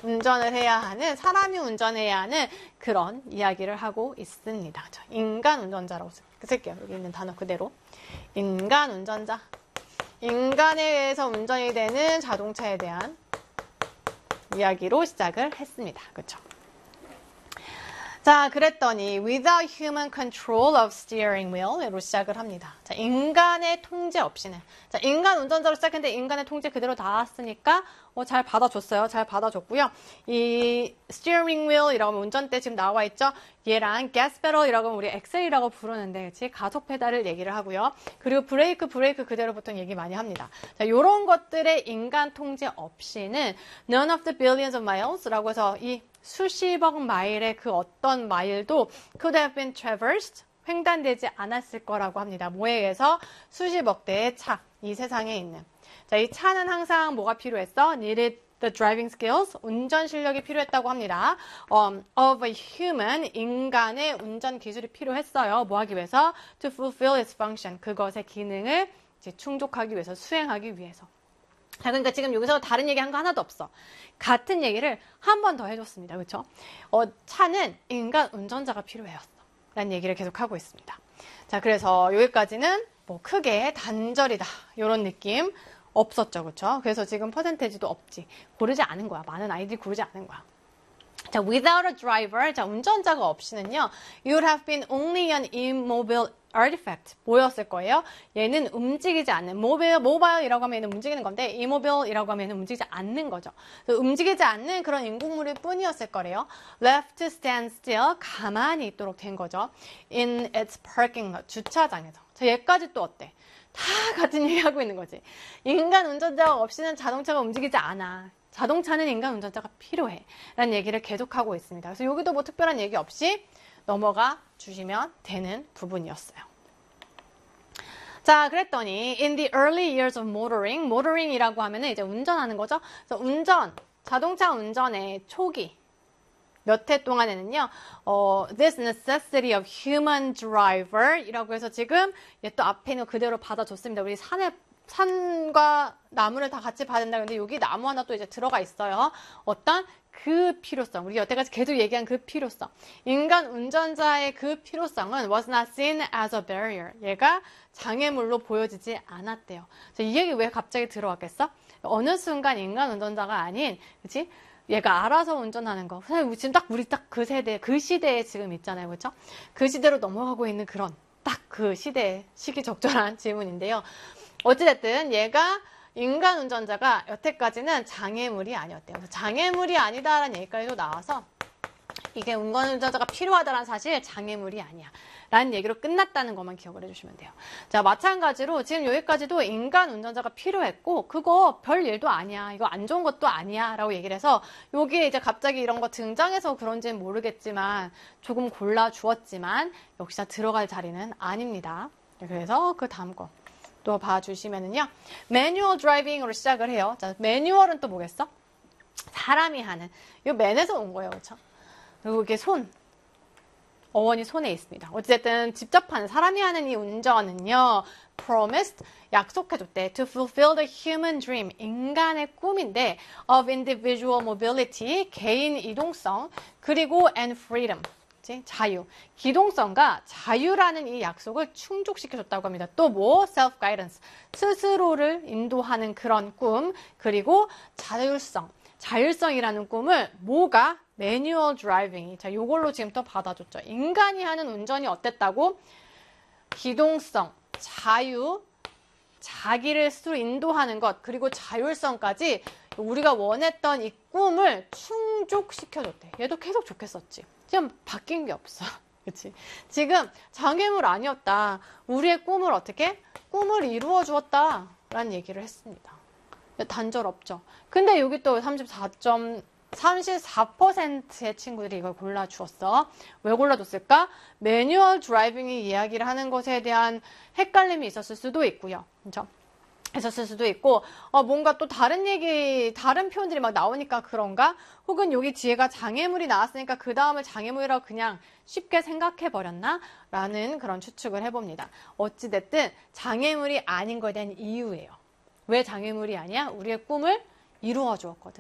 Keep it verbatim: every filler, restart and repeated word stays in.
운전을 해야 하는, 사람이 운전해야 하는 그런 이야기를 하고 있습니다. 인간 운전자라고 쓸게요. 여기 있는 단어 그대로. 인간 운전자. 인간에 의해서 운전이 되는 자동차에 대한 이야기로 시작을 했습니다. 그렇죠? 자, 그랬더니 without human control of steering wheel로 시작을 합니다. 자, 인간의 통제 없이는. 자, 인간 운전자로 시작했는데 인간의 통제 그대로 닿았으니까 어, 잘 받아줬어요. 잘 받아줬고요. 이 steering wheel이라고 하면 운전대 지금 나와 있죠. 얘랑 gas pedal이라고 하면 우리 엑셀이라고 부르는데 그치? 가속 페달을 얘기를 하고요. 그리고 브레이크, 브레이크 그대로 보통 얘기 많이 합니다. 자, 요런 것들의 인간 통제 없이는 none of the billions of miles라고 해서 이 수십억 마일의 그 어떤 마일도 could have been traversed, 횡단되지 않았을 거라고 합니다. 뭐에 의해서? 수십억 대의 차, 이 세상에 있는. 자, 이 차는 항상 뭐가 필요했어? needed the driving skills, 운전 실력이 필요했다고 합니다. Um, of a human, 인간의 운전 기술이 필요했어요. 뭐 하기 위해서? to fulfill its function, 그것의 기능을 이제 충족하기 위해서, 수행하기 위해서. 자, 그러니까 지금 여기서 다른 얘기한 거 하나도 없어. 같은 얘기를 한 번 더 해줬습니다. 그렇죠? 어, 차는 인간 운전자가 필요해였어. 라는 얘기를 계속 하고 있습니다. 자, 그래서 여기까지는 뭐 크게 단절이다. 이런 느낌 없었죠. 그렇죠? 그래서 지금 퍼센테이지도 없지. 고르지 않은 거야. 많은 아이들이 고르지 않은 거야. 자, without a driver, 자, 운전자가 없이는요, you would have been only an immobile artifact. 뭐였을 거예요? 얘는 움직이지 않는, mobile, mobile이라고 하면 얘는 움직이는 건데, immobile 이라고 하면 얘는 움직이지 않는 거죠. 움직이지 않는 그런 인공물일 뿐이었을 거래요. left to stand still, 가만히 있도록 된 거죠. in its parking lot, 주차장에서. 자, 얘까지 또 어때? 다 같은 얘기 하고 있는 거지. 인간 운전자가 없이는 자동차가 움직이지 않아. 자동차는 인간 운전자가 필요해. 라는 얘기를 계속하고 있습니다. 그래서 여기도 뭐 특별한 얘기 없이 넘어가 주시면 되는 부분이었어요. 자, 그랬더니 in the early years of motoring, motoring이라고 하면은 이제 운전하는 거죠. 그래서 운전, 자동차 운전의 초기 몇 해 동안에는요, 어, this necessity of human driver 이라고 해서 지금 얘 또 앞에 있는 거 그대로 받아줬습니다. 우리 산에 산과 나무를 다 같이 봐야 된다. 근데 여기 나무 하나 또 이제 들어가 있어요. 어떤 그 필요성. 우리 여태까지 계속 얘기한 그 필요성. 인간 운전자의 그 필요성은 was not seen as a barrier. 얘가 장애물로 보여지지 않았대요. 이 얘기 왜 갑자기 들어왔겠어? 어느 순간 인간 운전자가 아닌, 그치? 얘가 알아서 운전하는 거. 지금 딱 우리 딱 그 세대, 그 시대에 지금 있잖아요. 그렇죠? 그 시대로 넘어가고 있는 그런 딱 그 시대, 시기적절한 질문인데요. 어찌됐든 얘가 인간 운전자가 여태까지는 장애물이 아니었대요. 장애물이 아니다라는 얘기까지도 나와서 이게 인간 운전자가 필요하다는 사실 장애물이 아니야. 라는 얘기로 끝났다는 것만 기억을 해주시면 돼요. 자, 마찬가지로 지금 여기까지도 인간 운전자가 필요했고 그거 별 일도 아니야. 이거 안 좋은 것도 아니야. 라고 얘기를 해서 여기에 이제 갑자기 이런 거 등장해서 그런지는 모르겠지만 조금 골라주었지만 역시나 들어갈 자리는 아닙니다. 그래서 그 다음 거 또 봐주시면은요. 매뉴얼 드라이빙으로 시작을 해요. 자, 매뉴얼은 또 뭐겠어? 사람이 하는. 이거 맨에서 온 거예요. 그렇죠? 그리고 이게 손. 어원이 손에 있습니다. 어쨌든 직접 하는 사람이 하는 이 운전은요. promised, 약속해줬대. to fulfill the human dream, 인간의 꿈인데 of individual mobility, 개인 이동성, 그리고 and freedom, 자유. 기동성과 자유라는 이 약속을 충족시켜줬다고 합니다. 또 뭐? self-guidance, 스스로를 인도하는 그런 꿈, 그리고 자율성, 자율성이라는 꿈을 뭐가? 매뉴얼 드라이빙이. 자, 요걸로 지금 또 받아줬죠. 인간이 하는 운전이 어땠다고? 기동성, 자유, 자기를 스스로 인도하는 것, 그리고 자율성까지 우리가 원했던 이 꿈을 충족시켜줬대. 얘도 계속 좋겠었지. 지금 바뀐 게 없어. 그치? 지금 장애물 아니었다. 우리의 꿈을 어떻게? 꿈을 이루어 주었다. 라는 얘기를 했습니다. 단절 없죠. 근데 여기 또 삼십사 점 삼십사 퍼센트의 친구들이 이걸 골라주었어. 왜 골라줬을까? 매뉴얼 드라이빙이 이야기를 하는 것에 대한 헷갈림이 있었을 수도 있고요. 그렇죠? 있었을 수도 있고 어, 뭔가 또 다른 얘기, 다른 표현들이 막 나오니까 그런가? 혹은 여기 뒤에가 장애물이 나왔으니까 그 다음을 장애물이라고 그냥 쉽게 생각해버렸나? 라는 그런 추측을 해봅니다. 어찌됐든 장애물이 아닌 거에 대한 이유예요. 왜 장애물이 아니야? 우리의 꿈을 이루어 주었거든.